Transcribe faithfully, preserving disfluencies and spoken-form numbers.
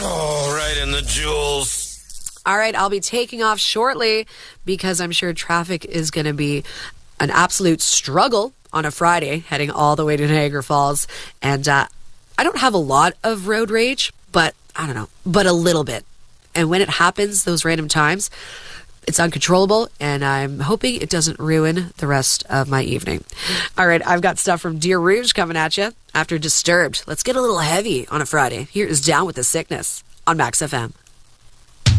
Oh, right in the jewels. All right, I'll be taking off shortly because I'm sure traffic is going to be an absolute struggle on a Friday heading all the way to Niagara Falls. And uh, I don't have a lot of road rage, but I don't know, but a little bit. And when it happens, those random times, it's uncontrollable, and I'm hoping it doesn't ruin the rest of my evening. All right, I've got stuff from Dear Rouge coming at you after Disturbed. Let's get a little heavy on a Friday. Here is Down with the Sickness on Max F M.